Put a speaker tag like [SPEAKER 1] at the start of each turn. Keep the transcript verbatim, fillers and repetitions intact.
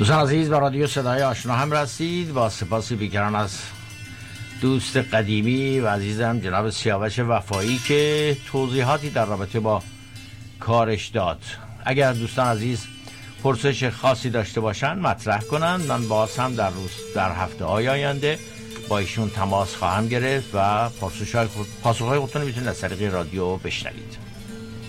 [SPEAKER 1] دوستان عزیز، با رادیو صدای آشنا هم رسید. با سپاس بیکران از دوست قدیمی و عزیزم جناب سیاوش وفایی که توضیحاتی در رابطه با کارش داد. اگر دوستان عزیز پرسش خاصی داشته باشن مطرح کنن، من باز هم در روز در هفته های آینده با ایشون تماس خواهم گرفت و پاسخهای خودتون میتونید از طریق رادیو بشنوید.